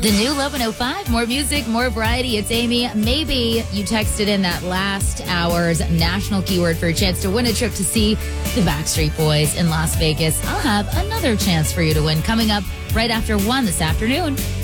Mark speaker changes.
Speaker 1: The new 11:05, more music, more variety. It's Amy. Maybe you texted in that last hour's national keyword for a chance to win a trip to see the Backstreet Boys in Las Vegas. I'll have another chance for you to win coming up right after 1 this afternoon.